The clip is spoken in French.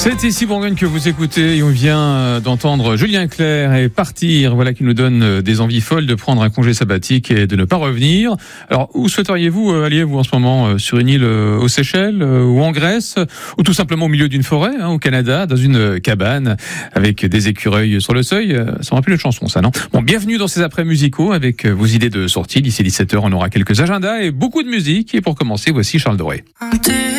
C'est ici Bourgogne que vous écoutez et on vient d'entendre Julien Clerc et Partir. Voilà qui nous donne des envies folles de prendre un congé sabbatique et de ne pas revenir. Alors, où souhaiteriez-vous aller, vous, en ce moment, sur une île aux Seychelles ou en Grèce, ou tout simplement au milieu d'une forêt, au Canada, dans une cabane avec des écureuils sur le seuil? Ça me rappelle une chanson, ça, non? Bon, bienvenue dans ces après musicaux avec vos idées de sortie. D'ici 17h, on aura quelques agendas et beaucoup de musique. Et pour commencer, voici Charles Doré.